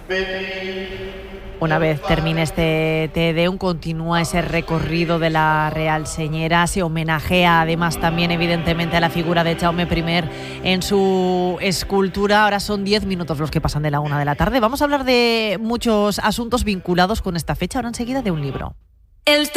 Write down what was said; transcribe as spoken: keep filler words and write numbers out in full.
Una vez termine este Te Deum, continúa ese recorrido de la Real Señera. Se homenajea además también evidentemente a la figura de Jaume primero en su escultura. Ahora son diez minutos los que pasan de la una de la tarde. Vamos a hablar de muchos asuntos vinculados con esta fecha, ahora enseguida de un libro. El